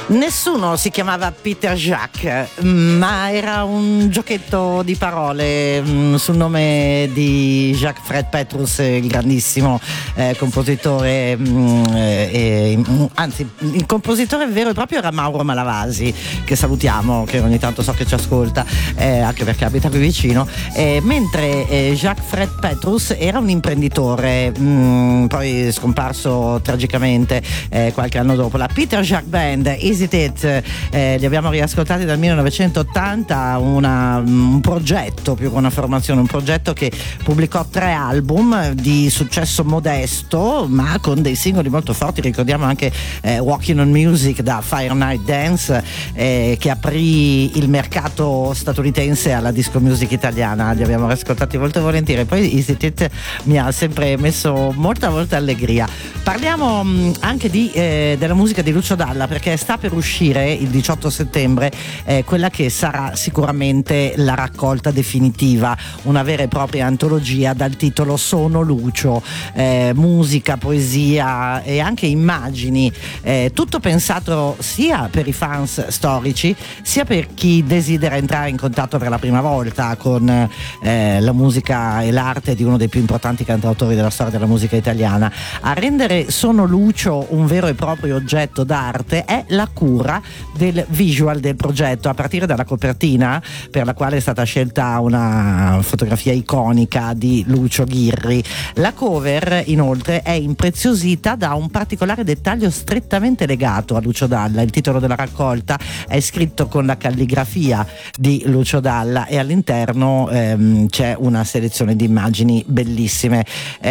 Nessuno si chiamava Peter Jacques, ma era un giochetto di parole sul nome di Jacques Fred Petrus, il grandissimo compositore, anzi il compositore vero e proprio era Mauro Malavasi, che salutiamo, che ogni tanto so che ci ascolta, anche perché abita qui vicino, mentre Jacques Fred Petrus era un imprenditore, poi scomparso tragicamente qualche anno dopo. La Peter Jacques Band, Is It It, li abbiamo riascoltati dal 1980, un progetto più che una formazione, un progetto che pubblicò 3 album di successo modesto ma con dei singoli molto forti. Ricordiamo anche Walking on Music da Fire Night Dance, che aprì il mercato statunitense alla disco music italiana. Li abbiamo ascoltati molto volentieri. Poi Is It It mi ha sempre messo molta allegria. Parliamo anche della musica di Lucio Dalla, perché sta per uscire il 18 settembre quella che sarà sicuramente la raccolta definitiva, una vera e propria antologia dal titolo Sono Lucio, musica, poesia e anche immagini, tutto pensato sia per i fans storici sia per chi desidera entrare in contatto per la prima volta con la musica e l'arte di uno dei più importanti cantautori della storia della musica italiana. A rendere Sono Lucio un vero e proprio oggetto d'arte è la cura del visual del progetto, a partire dalla copertina, per la quale è stata scelta una fotografia iconica di Lucio Ghirri. La cover inoltre è impreziosita da un particolare dettaglio strettamente legato a Lucio Dalla. Il titolo della raccolta è scritto con la calligrafia di Lucio Dalla e all'interno c'è una selezione di immagini bellissime.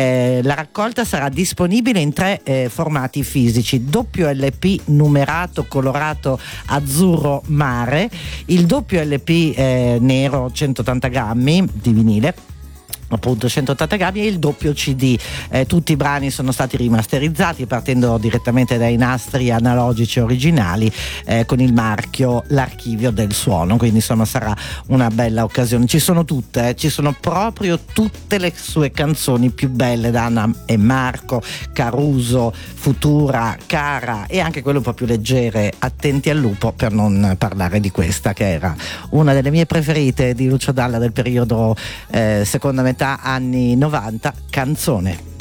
La raccolta sarà disponibile in 3 formati fisici: doppio LP numerato colorato azzurro mare, il doppio LP nero 180 grammi di vinile, appunto 180 grammi, e il doppio CD. Tutti i brani sono stati rimasterizzati partendo direttamente dai nastri analogici originali, con il marchio L'Archivio del Suono, quindi insomma sarà una bella occasione. Ci sono ci sono proprio tutte le sue canzoni più belle, da Anna e Marco, Caruso, Futura, Cara, e anche quelle un po' più leggere, Attenti al lupo, per non parlare di questa che era una delle mie preferite di Lucio Dalla del periodo seconda metà anni 90, Canzone.